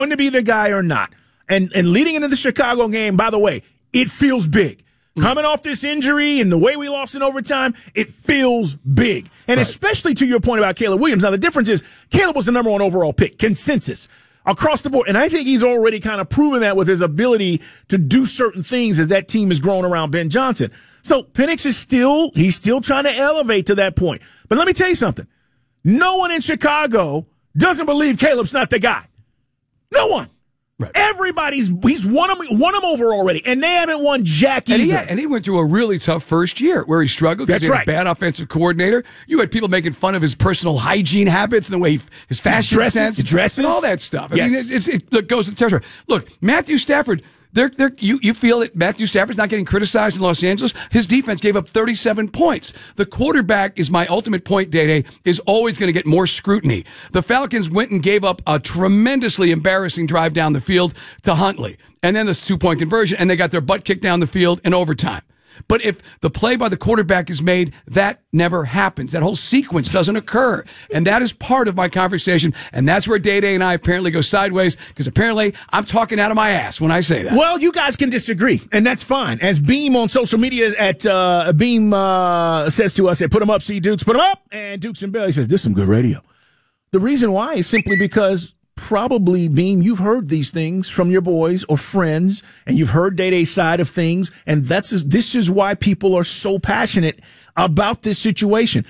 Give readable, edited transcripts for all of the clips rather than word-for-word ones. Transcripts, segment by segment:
going to be the guy or not. And leading into the Chicago game, by the way, it feels big. Coming off this injury and the way we lost in overtime, it feels big. And especially to your point about Caleb Williams. Now, the difference is Caleb was the number 1 overall pick, consensus, across the board. And I think he's already kind of proven that with his ability to do certain things as that team has grown around Ben Johnson. So Penix is still trying to elevate to that point. But let me tell you something. No one in Chicago doesn't believe Caleb's not the guy. No one. Right. He's won them over already, and they haven't won jack either. And he went through a really tough first year where he struggled because he had a bad offensive coordinator. You had people making fun of his personal hygiene habits and the way his fashion sense, dresses, and all that stuff. Yes. I mean, it goes to the territory. Look, Matthew Stafford. You feel that Matthew Stafford's not getting criticized in Los Angeles? His defense gave up 37 points. The quarterback is my ultimate point, Day-Day, is always going to get more scrutiny. The Falcons went and gave up a tremendously embarrassing drive down the field to Huntley. And then this 2-point conversion, and they got their butt kicked down the field in overtime. But if the play by the quarterback is made, that never happens. That whole sequence doesn't occur. And that is part of my conversation. And that's where Day-Day and I apparently go sideways, because apparently I'm talking out of my ass when I say that. Well, you guys can disagree, and that's fine. As Beam on social media Beam says to us, put them up, see Dukes, put them up. And Dukes and Billy says, this is some good radio. The reason why is simply because probably, Beam, you've heard these things from your boys or friends, and you've heard Day-Day's side of things, and this is why people are so passionate about this situation.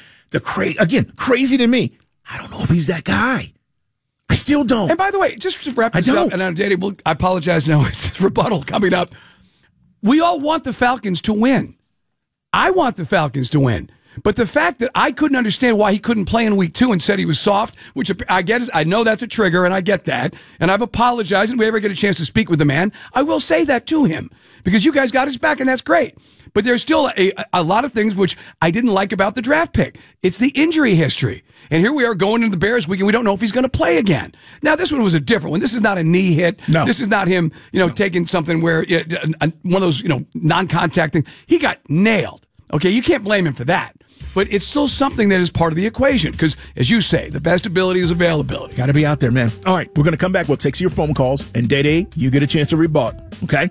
Crazy to me. I don't know if he's that guy. I still don't. And by the way, just to wrap this up, and I apologize now, it's rebuttal coming up. We all want the Falcons to win. I want the Falcons to win. But the fact that I couldn't understand why he couldn't play in week 2 and said he was soft, which I get, I know that's a trigger, and I get that. And I've apologized, and if we ever get a chance to speak with the man, I will say that to him. Because you guys got his back, and that's great. But there's still a lot of things which I didn't like about the draft pick. It's the injury history. And here we are going into the Bears week, and we don't know if he's going to play again. Now, this one was a different one. This is not a knee hit. No. This is not him, taking something where, one of those, non-contact things. He got nailed. Okay, you can't blame him for that. But it's still something that is part of the equation because, as you say, the best ability is availability. Got to be out there, man. All right, we're going to come back. We'll take your phone calls. And Day-Day, you get a chance to rebut, okay?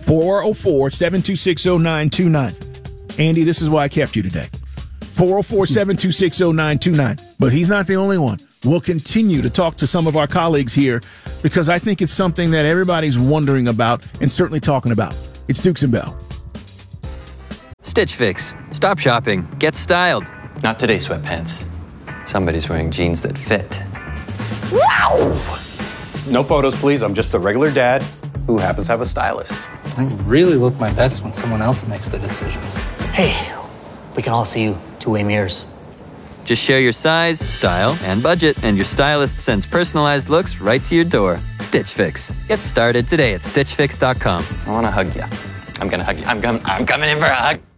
404-726-0929. Andy, this is why I kept you today. 404-726-0929. But he's not the only one. We'll continue to talk to some of our colleagues here because I think it's something that everybody's wondering about and certainly talking about. It's Dukes and Bell. Stitch Fix. Stop shopping. Get styled. Not today, sweatpants. Somebody's wearing jeans that fit. Wow! No photos, please. I'm just a regular dad who happens to have a stylist. I really look my best when someone else makes the decisions. Hey, we can all see you two-way mirrors. Just share your size, style, and budget, and your stylist sends personalized looks right to your door. Stitch Fix. Get started today at StitchFix.com. I want to hug you. I'm going to hug you. I'm coming in for a hug.